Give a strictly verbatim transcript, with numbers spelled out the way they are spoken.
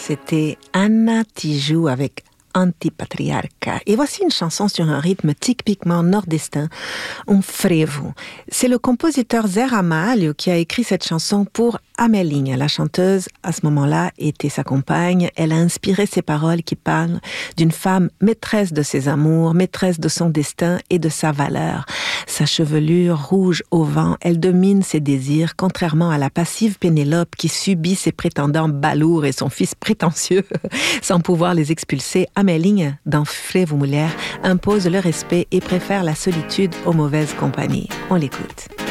C'était Anna Tijoux avec Antipatriarca. Et voici une chanson sur un rythme typiquement nordestin, un frevo. C'est le compositeur Zé Ramalho qui a écrit cette chanson pour Amélinha. La chanteuse, à ce moment-là, était sa compagne. Elle a inspiré ces paroles qui parlent d'une femme maîtresse de ses amours, maîtresse de son destin et de sa valeur. Sa chevelure rouge au vent, elle domine ses désirs, contrairement à la passive Pénélope qui subit ses prétendants balourds et son fils prétentieux, sans pouvoir les expulser. Amélinha, dans Frevo Mulher, impose le respect et préfère la solitude aux mauvaises compagnies. On l'écoute.